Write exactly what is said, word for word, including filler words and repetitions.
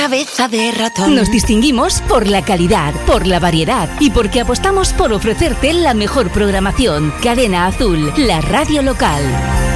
cabeza de ratón. Nos distinguimos por la calidad, por la variedad y porque apostamos por ofrecerte la mejor programación. Cadena Azul, la radio local.